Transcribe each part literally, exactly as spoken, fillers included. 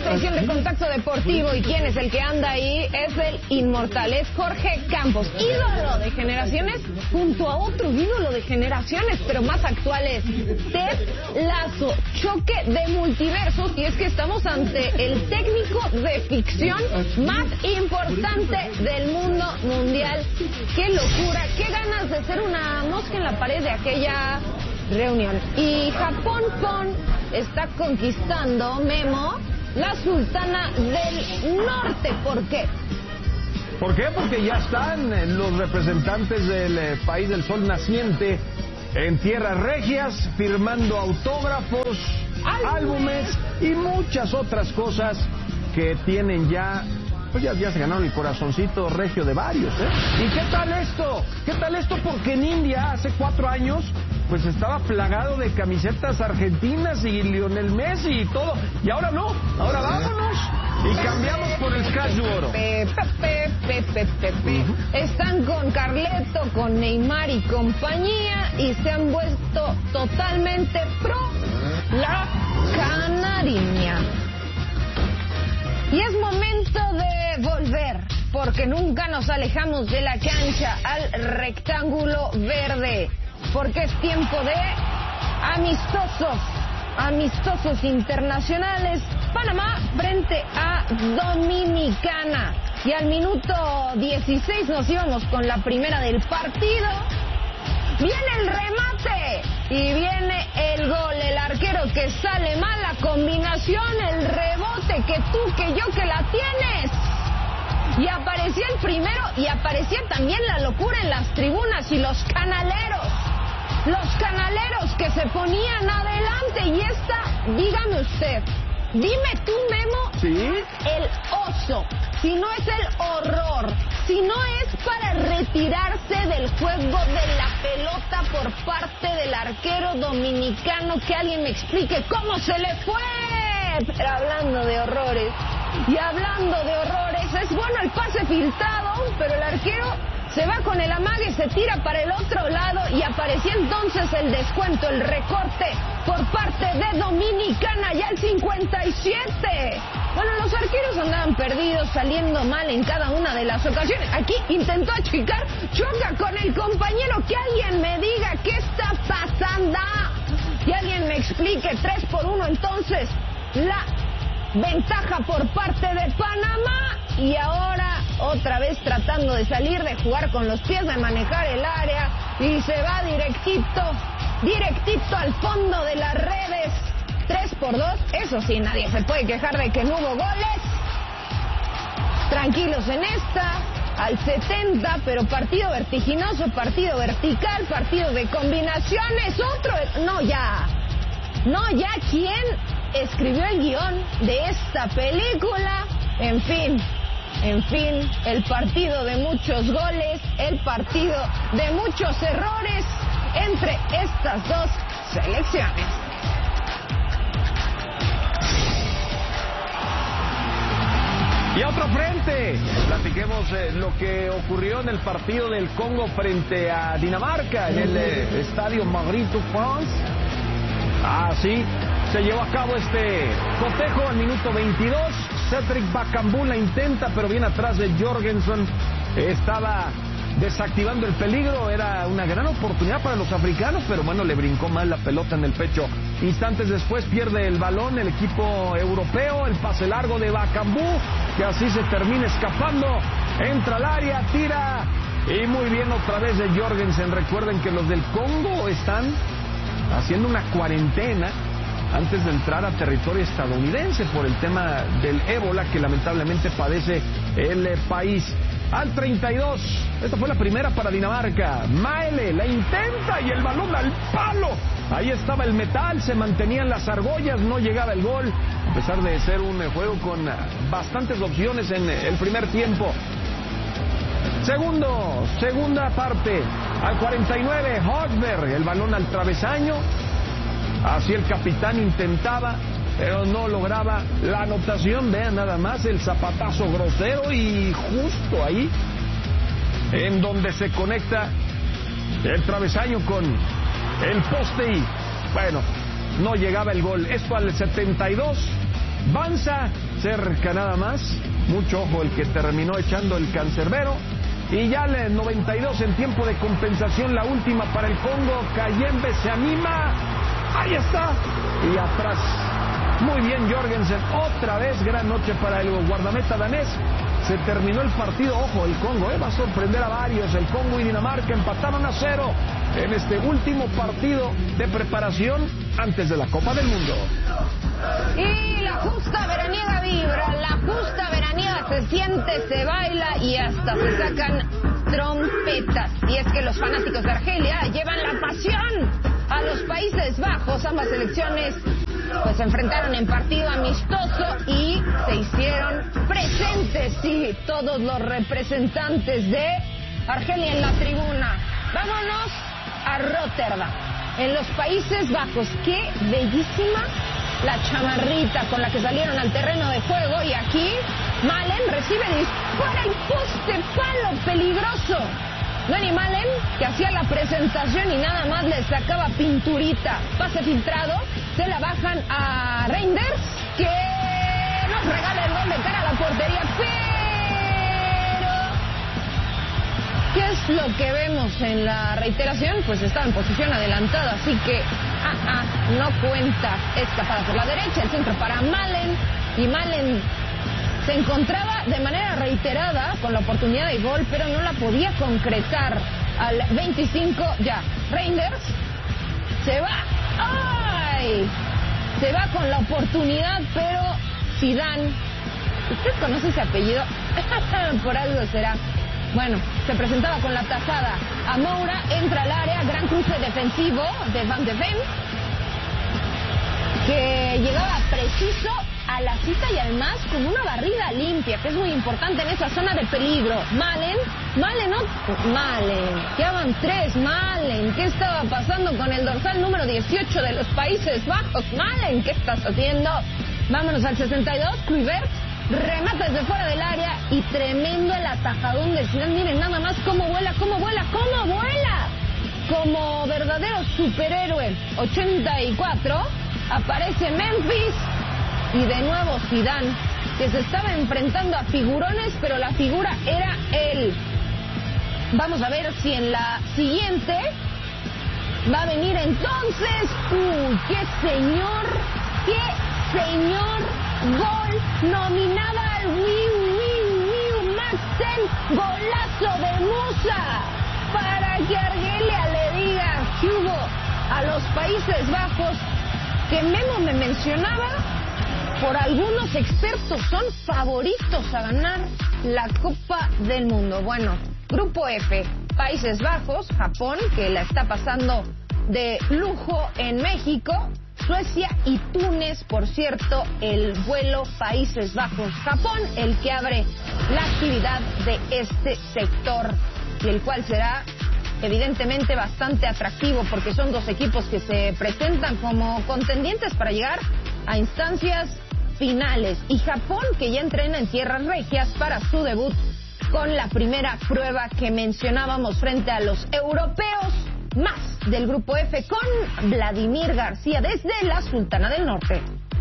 esta edición de Contacto Deportivo. ¿Y quién es el que anda ahí? Es el inmortal, es Jorge Campos, ídolo de generaciones, junto a otro ídolo de generaciones, pero más actuales, Ted Lasso, choque de multiversos. Y es que estamos ante el técnico de ficción más importante del mundo mundial. ¡Qué locura! ¡Qué ganas de ser una mosca en la pared de aquella reunión! Y Japón con está conquistando, Memo, la Sultana del Norte. ¿Por qué? ¿Por qué? Porque ya están los representantes del eh, país del sol naciente en tierras regias, firmando autógrafos, álbumes y muchas otras cosas que tienen ya, pues ya, ya se ganaron el corazoncito regio de varios, ¿eh? ¿Y qué tal esto? ¿Qué tal esto? Porque en India hace cuatro años pues estaba plagado de camisetas argentinas y Lionel Messi y todo, y ahora no, ahora vámonos y cambiamos por el Sky de Oro. Pepe, pepe, pepe, pepe. Uh-huh. Están con Carleto, con Neymar y compañía, y se han vuelto totalmente pro la canariña. Y es momento de volver, porque nunca nos alejamos de la cancha, al rectángulo verde, porque es tiempo de amistosos, amistosos internacionales. Panamá frente a Dominicana. Y al minuto dieciséis nos íbamos con la primera del partido. Viene el remate y viene el gol. El arquero que sale mal, la combinación, el rebote, que tú, que yo, que la tienes. Y aparecía el primero y aparecía también la locura en las tribunas y los canaleros. Los canaleros que se ponían adelante. Y esta, dígame usted, dime tú, Memo, ¿sí? El oso, si no es el horror, si no es para retirarse del juego de la pelota por parte del arquero dominicano, que alguien me explique cómo se le fue. Pero hablando de horrores, y hablando de horrores, es bueno el pase filtrado, pero el arquero se va con el amague, se tira para el otro lado y aparecía entonces el descuento, el recorte por parte de Dominicana, ya el cincuenta y siete. Bueno, los arqueros andaban perdidos, saliendo mal en cada una de las ocasiones. Aquí intentó achicar, choca con el compañero. Que alguien me diga qué está pasando. Que alguien me explique. Tres por uno entonces la ventaja por parte de Panamá. Y ahora otra vez tratando de salir, de jugar con los pies, de manejar el área. Y se va directito, directito al fondo de las redes. Tres por dos, eso sí, nadie se puede quejar de que no hubo goles. Tranquilos en esta, al setenta, pero partido vertiginoso, partido vertical, partido de combinaciones, otro... No, ya, no, ya, ¿quién escribió el guión de esta película? En fin, en fin, el partido de muchos goles, el partido de muchos errores entre estas dos selecciones. Y a otro frente, platiquemos eh, lo que ocurrió en el partido del Congo frente a Dinamarca, en el eh, estadio Marguerite France. Así se llevó a cabo este cotejo al minuto veintidós. Cedric Bakambu la intenta, pero bien atrás de Jorgensen. Estaba desactivando el peligro, era una gran oportunidad para los africanos, pero bueno, le brincó mal la pelota en el pecho. Instantes después pierde el balón el equipo europeo, el pase largo de Bakambu, que así se termina escapando, entra al área, tira, y muy bien otra vez de Jorgensen. Recuerden que los del Congo están haciendo una cuarentena antes de entrar a territorio estadounidense por el tema del ébola que lamentablemente padece el eh, país. Al treinta y dos, esta fue la primera para Dinamarca. Maele la intenta y el balón al palo. Ahí estaba el metal, se mantenían las argollas, no llegaba el gol, a pesar de ser un eh, juego con eh, bastantes opciones en eh, el primer tiempo. Segundo, segunda parte, al cuarenta y nueve, Hosberg, el balón al travesaño. Así el capitán intentaba, pero no lograba la anotación. Vean nada más el zapatazo grosero y justo ahí, en donde se conecta el travesaño con el poste y, bueno, no llegaba el gol. Esto al setenta y dos, Banza cerca nada más. Mucho ojo el que terminó echando el cancerbero. Y ya el noventa y dos en tiempo de compensación, la última para el Congo. Kayembe se anima. Ahí está. Y atrás. Muy bien Jorgensen. Otra vez gran noche para el guardameta danés. Se terminó el partido. Ojo, el Congo eh, va a sorprender a varios. El Congo y Dinamarca empataron a cero en este último partido de preparación antes de la Copa del Mundo. Y la justa veraniega vibra, la justa veraniega se siente, se baila y hasta se sacan trompetas. Y es que los fanáticos de Argelia llevan la pasión a los Países Bajos. Ambas selecciones pues se enfrentaron en partido amistoso y se hicieron presentes, sí, todos los representantes de Argelia en la tribuna. Vámonos a Rotterdam, en los Países Bajos. Qué bellísima la chamarrita con la que salieron al terreno de juego. Y aquí Malen recibe y dispara el poste, palo peligroso. Dani Malen, que hacía la presentación y nada más le sacaba pinturita. Pase filtrado, se la bajan a Reinders, que nos regala el gol de cara a la portería. Pero ¿qué es lo que vemos en la reiteración? Pues estaba en posición adelantada, así que ah, ah, no cuenta. Escapada por la derecha, el centro para Malen, y Malen se encontraba de manera reiterada con la oportunidad de gol, pero no la podía concretar. Al veinticinco ya, Reinders se va. ¡Ay! Se va con la oportunidad, pero Zidane, ¿usted conoce ese apellido? Por algo será. Bueno, se presentaba con la tajada a Moura, entra al área, gran cruce defensivo de Van de Ven, que llegaba preciso a la cita y además con una barrida limpia, que es muy importante en esa zona de peligro. Malen, Malen, no, Malen, ya van tres, Malen, ¿qué estaba pasando con el dorsal número dieciocho de los Países Bajos? Malen, ¿qué estás haciendo? Vámonos al sesenta y dos, Kluivert remata desde fuera del área y tremendo el atajadón de Zidane. Miren nada más cómo vuela, cómo vuela, cómo vuela. Como verdadero superhéroe. ochenta y cuatro, aparece Memphis. Y de nuevo Zidane, que se estaba enfrentando a figurones, pero la figura era él. Vamos a ver si en la siguiente va a venir entonces. ¡Uy, qué señor! ¡Qué señor! Gol nominada al Wiu Wiu Wiu Maxen. Golazo de Musa. Para que Argelia le diga que hubo a los Países Bajos, que Memo me mencionaba, por algunos expertos son favoritos a ganar la Copa del Mundo. Bueno, Grupo F, Países Bajos, Japón, que la está pasando de lujo en México, Suecia y Túnez. Por cierto, el vuelo Países Bajos-Japón, el que abre la actividad de este sector, y el cual será evidentemente bastante atractivo, porque son dos equipos que se presentan como contendientes para llegar a instancias finales. Y Japón, que ya entrena en tierras regias para su debut con la primera prueba que mencionábamos frente a los europeos. Más del Grupo F con Vladimir García desde la Sultana del Norte.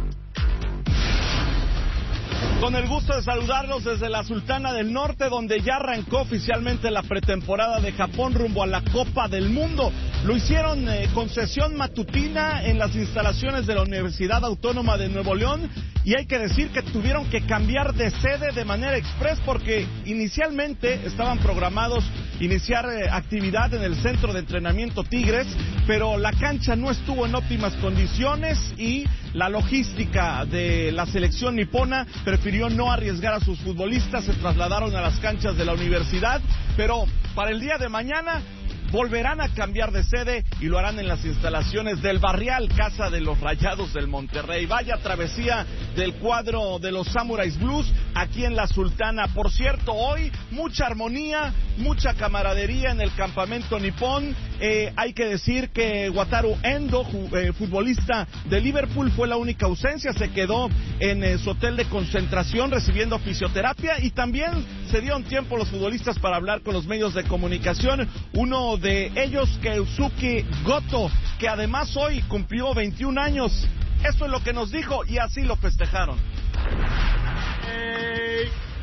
Con el gusto de saludarlos desde la Sultana del Norte, donde ya arrancó oficialmente la pretemporada de Japón rumbo a la Copa del Mundo. Lo hicieron eh, con sesión matutina en las instalaciones de la Universidad Autónoma de Nuevo León, y hay que decir que tuvieron que cambiar de sede de manera express, porque inicialmente estaban programados iniciar eh, actividad en el Centro de Entrenamiento Tigres, pero la cancha no estuvo en óptimas condiciones y la logística de la selección nipona prefirió no arriesgar a sus futbolistas. Se trasladaron a las canchas de la universidad, pero para el día de mañana volverán a cambiar de sede y lo harán en las instalaciones del Barrial, casa de los Rayados del Monterrey. Vaya travesía del cuadro de los Samurais Blues aquí en la Sultana. Por cierto, hoy mucha armonía, mucha camaradería en el campamento nipón. Eh, hay que decir que Wataru Endo, eh, futbolista de Liverpool, fue la única ausencia. Se quedó en eh, su hotel de concentración recibiendo fisioterapia, y también se dieron tiempo los futbolistas para hablar con los medios de comunicación. Uno de ellos, Keisuke Goto, que además hoy cumplió veintiún años. Esto es lo que nos dijo y así lo festejaron.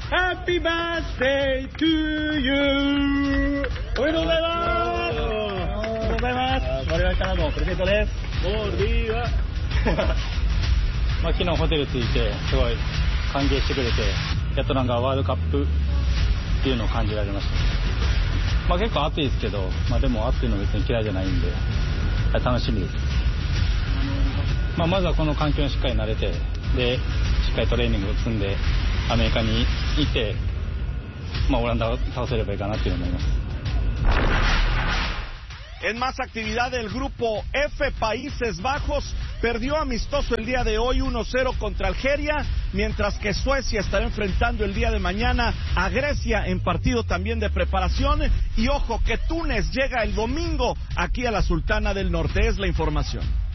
Happy birthday to you. おめでとうございます。おめでとうございます。我々からのプレゼントです。モーリーはまあ昨日ホテル着いてすごい歓迎してくれて、やっとなんかワールドカップっていうのを感じられました。まあ結構暑いですけど、まあでも暑いの別に嫌いじゃないんで楽しみです。まあまずはこの環境にしっかり慣れて、でしっかりトレーニングを積んでアメリカに行って、まあオランダを倒せればいいかなっていうのを思います。En más actividad del grupo F, Países Bajos perdió amistoso el día de hoy uno cero contra Algeria, mientras que Suecia estará enfrentando el día de mañana a Grecia en partido también de preparación. Y ojo que Túnez llega el domingo aquí a la Sultana del Norte. Es la información.